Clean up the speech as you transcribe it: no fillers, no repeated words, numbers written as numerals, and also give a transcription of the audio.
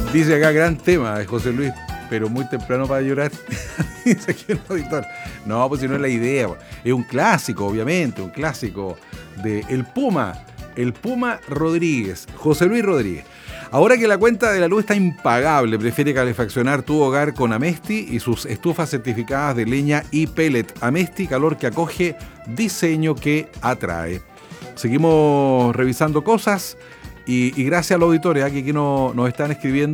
Dice acá, gran tema de José Luis, pero muy temprano para llorar. Dice aquí un auditor. No, pues si no es la idea. Es un clásico, obviamente, un clásico de El Puma Rodríguez, José Luis Rodríguez. Ahora que la cuenta de la luz está impagable, prefiere calefaccionar tu hogar con Amesti y sus estufas certificadas de leña y pellet. Amesti, calor que acoge, diseño que atrae. Seguimos revisando cosas y gracias a los auditores que aquí nos están escribiendo.